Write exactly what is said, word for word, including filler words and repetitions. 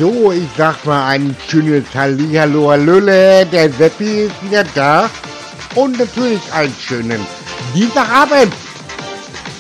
So, ich sag mal ein schönes Hallihallo, Hallöle, der Seppi ist wieder da und natürlich einen schönen Dienstagabend